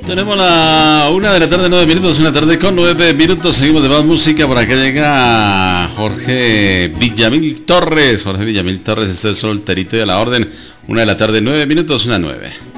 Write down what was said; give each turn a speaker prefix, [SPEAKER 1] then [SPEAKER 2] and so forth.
[SPEAKER 1] Tenemos la 1:09 una tarde con 9 minutos, seguimos de más música, por acá llega Jorge Villamil Torres, este es solterito y a la orden, 1:09, 9 minutos, 1:09.